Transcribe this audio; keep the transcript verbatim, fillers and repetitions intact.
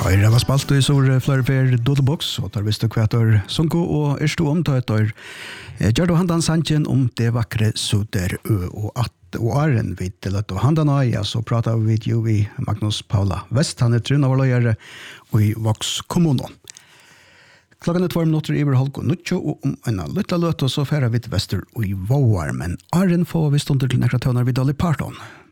Høyre var spalt i sår flere fer Doodlebox, og der visste kvæter Sunko og Ersto omtøyter. Gjør du handan sannsjen om det vakre suder ø og at og åren vidt til at handan ja, så prater vi jo i Magnus Paula West, han er trunnavarløyere og i Vox kommunen. Klokken er tvær minutter i halv nuttjo, og om en lytta løt, og så færer vi til Vester og i Våar, men åren får vi stunder til nekratøner vid Dolly Parton.